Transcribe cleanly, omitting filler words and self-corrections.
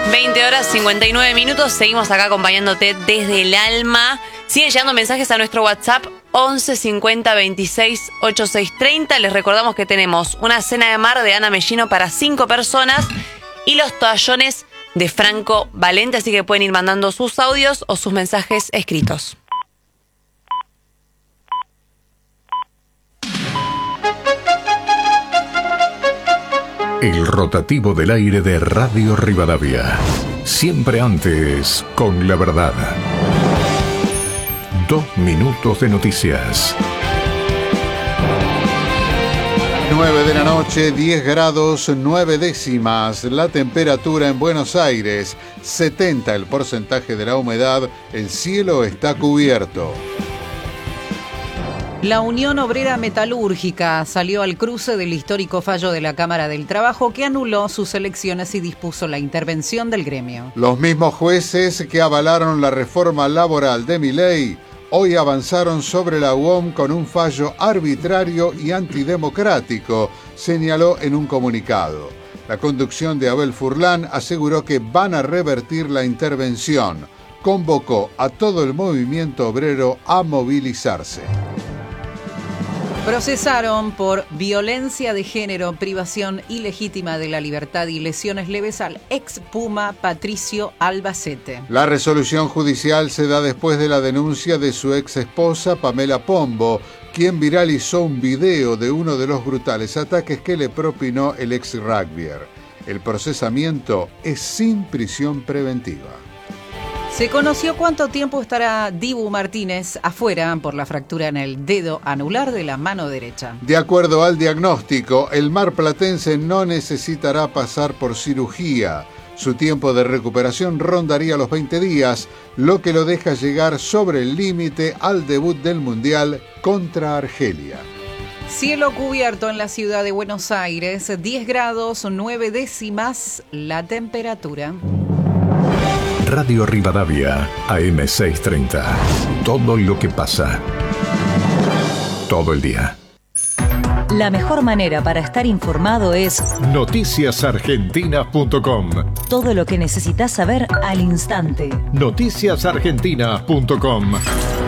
20 horas 59 minutos, seguimos acá acompañándote desde el alma. Siguen llegando mensajes a nuestro WhatsApp 11 50 26 86 30. Les recordamos que tenemos una cena de mar de Ana Mellino para 5 personas y los toallones de Franco Valente, así que pueden ir mandando sus audios o sus mensajes escritos. El rotativo del aire de Radio Rivadavia. Siempre antes con la verdad. 2 minutos de noticias. 9 de la noche, 10 grados 9 décimas. La temperatura en Buenos Aires, 70 el porcentaje de la humedad. El cielo está cubierto. La Unión Obrera Metalúrgica salió al cruce del histórico fallo de la Cámara del Trabajo que anuló sus elecciones y dispuso la intervención del gremio. Los mismos jueces que avalaron la reforma laboral de Milei hoy avanzaron sobre la UOM con un fallo arbitrario y antidemocrático, señaló en un comunicado. La conducción de Abel Furlan aseguró que van a revertir la intervención. Convocó a todo el movimiento obrero a movilizarse. Procesaron por violencia de género, privación ilegítima de la libertad y lesiones leves al ex Puma Patricio Albacete. La resolución judicial se da después de la denuncia de su ex esposa Pamela Pombo, quien viralizó un video de uno de los brutales ataques que le propinó el ex rugbyer. El procesamiento es sin prisión preventiva. Se conoció cuánto tiempo estará Dibu Martínez afuera por la fractura en el dedo anular de la mano derecha. De acuerdo al diagnóstico, el marplatense no necesitará pasar por cirugía. Su tiempo de recuperación rondaría los 20 días, lo que lo deja llegar sobre el límite al debut del Mundial contra Argelia. Cielo cubierto en la ciudad de Buenos Aires, 10 grados 9 décimas la temperatura. Radio Rivadavia, AM 630. Todo lo que pasa. Todo el día. La mejor manera para estar informado es noticiasargentinas.com. Todo lo que necesitas saber al instante. Noticiasargentinas.com.